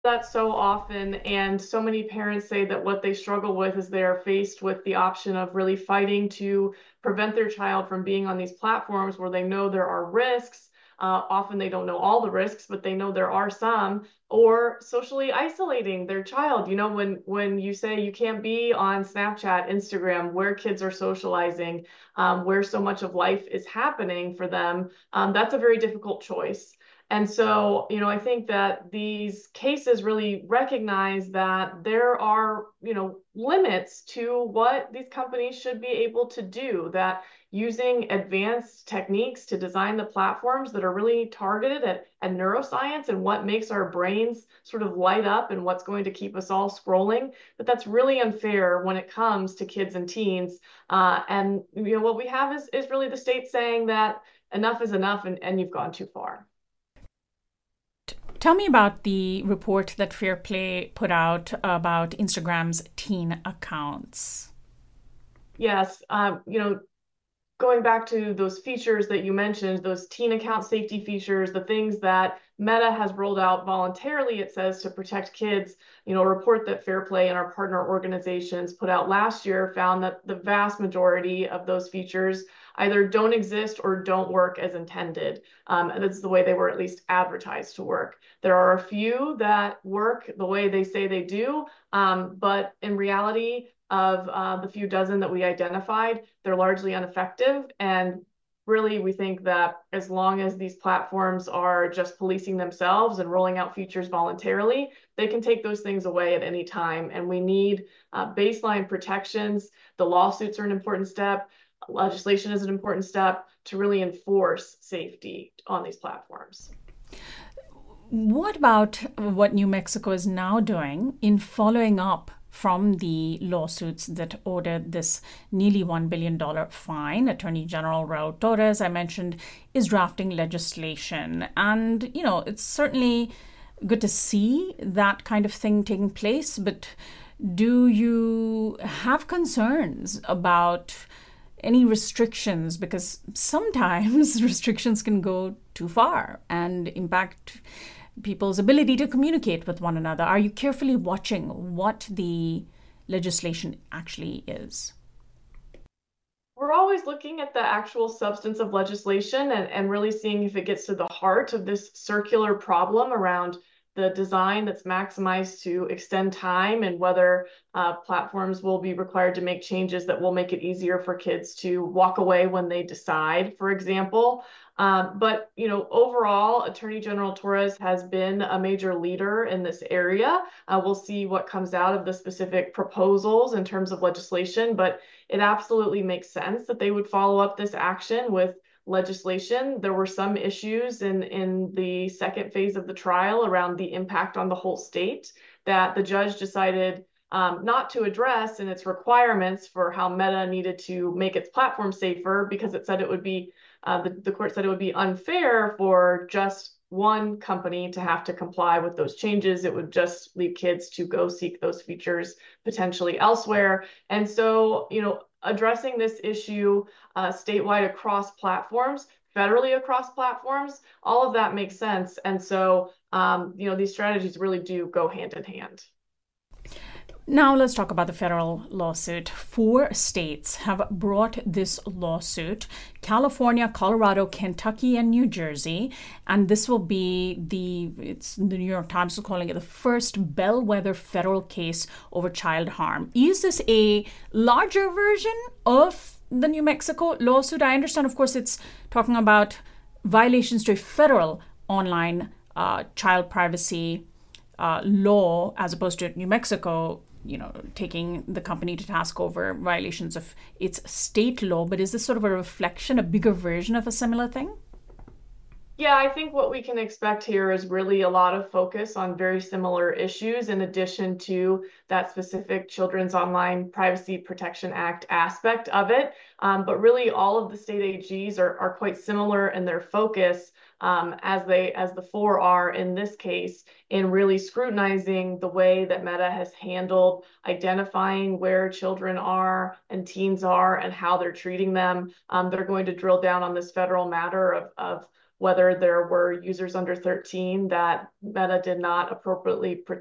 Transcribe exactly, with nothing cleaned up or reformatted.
that so often, and so many parents say that what they struggle with is they are faced with the option of really fighting to prevent their child from being on these platforms where they know there are risks. Uh, often they don't know all the risks, but they know there are some, or socially isolating their child. You know, when when you say you can't be on Snapchat, Instagram, where kids are socializing, um, where so much of life is happening for them, um, that's a very difficult choice. And so, you know, I think that these cases really recognize that there are, you know, limits to what these companies should be able to do, that using advanced techniques to design the platforms that are really targeted at, at neuroscience and what makes our brains sort of light up and what's going to keep us all scrolling, that that's really unfair when it comes to kids and teens. Uh, and, you know, what we have is, is really the state saying that enough is enough and, and you've gone too far. Tell me about the report that Fair Play put out about Instagram's teen accounts. Yes, um, you know, going back to those features that you mentioned, those teen account safety features, the things that Meta has rolled out voluntarily, it says, to protect kids. You know, a report that Fair Play and our partner organizations put out last year found that the vast majority of those features either don't exist or don't work as intended. Um, and that's the way they were at least advertised to work. There are a few that work the way they say they do, um, but in reality, of uh, the few dozen that we identified, they're largely ineffective. And really, we think that as long as these platforms are just policing themselves and rolling out features voluntarily, they can take those things away at any time. And we need uh, baseline protections. The lawsuits are an important step. Legislation is an important step to really enforce safety on these platforms. What about what New Mexico is now doing in following up from the lawsuits that ordered this nearly one billion dollars fine? Attorney General Raul Torres, I mentioned, is drafting legislation. And, you know, it's certainly good to see that kind of thing taking place. But do you have concerns about any restrictions? Because sometimes restrictions can go too far and impact people's ability to communicate with one another. Are you carefully watching what the legislation actually is? We're always looking at the actual substance of legislation and, and really seeing if it gets to the heart of this circular problem around the design that's maximized to extend time and whether uh, platforms will be required to make changes that will make it easier for kids to walk away when they decide, for example. Um, but, you know, overall, Attorney General Torres has been a major leader in this area. Uh, we'll see what comes out of the specific proposals in terms of legislation, but it absolutely makes sense that they would follow up this action with legislation. There were some issues in, in the second phase of the trial around the impact on the whole state that the judge decided um, not to address in its requirements for how Meta needed to make its platform safer, because it said it would be, uh, the, the court said it would be unfair for just one company to have to comply with those changes. It would just leave kids to go seek those features potentially elsewhere. And so, you know, addressing this issue uh, statewide across platforms, federally across platforms, all of that makes sense. And so, um, you know, these strategies really do go hand in hand. Now let's talk about the federal lawsuit. Four states have brought this lawsuit: California, Colorado, Kentucky, and New Jersey. And this will be the, it's the New York Times is calling it the first bellwether federal case over child harm. Is this a larger version of the New Mexico lawsuit? I understand, of course, it's talking about violations to a federal online uh, child privacy uh, law, as opposed to New Mexico, you know, taking the company to task over violations of its state law. But is this sort of a reflection, a bigger version of a similar thing? Yeah, I think what we can expect here is really a lot of focus on very similar issues in addition to that specific Children's Online Privacy Protection Act aspect of it. Um, but really all of the state A Gs are, are quite similar in their focus, um, as they as the four are in this case, in really scrutinizing the way that Meta has handled identifying where children are and teens are and how they're treating them. Um, they're going to drill down on this federal matter of, of whether there were users under thirteen that Meta did not appropriately